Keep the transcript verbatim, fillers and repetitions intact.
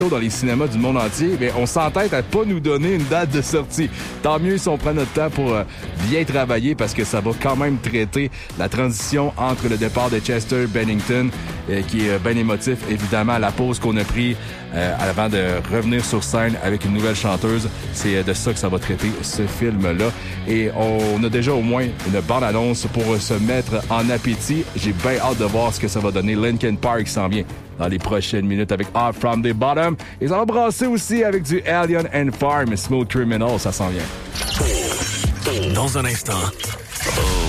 dans les cinémas du monde entier, mais on s'entête à pas nous donner une date de sortie. Tant mieux si on prend notre temps pour euh, bien travailler parce que ça va quand même traiter la transition entre le départ de Chester Bennington, euh, qui est euh, bien émotif, évidemment, la pause qu'on a pris euh, avant de revenir sur scène avec une nouvelle chanteuse. C'est euh, de ça que ça va traiter, ce film-là. Et on a déjà au moins une bande-annonce pour euh, se mettre en appétit. J'ai bien hâte de voir ce que ça va donner. Linkin Park s'en vient dans les prochaines minutes avec Off From The Bottom. Et ça va brasser aussi avec du Alien and Farm, Smooth Criminal, ça s'en vient. Dans un instant, oh.